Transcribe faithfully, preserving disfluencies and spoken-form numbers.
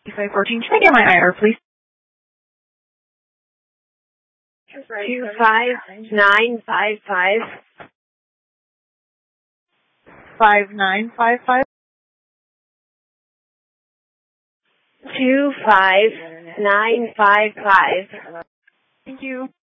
five fourteen. Can I get my I R, please? Two five nine five five. Five nine five five. Two five nine five five. Thank you.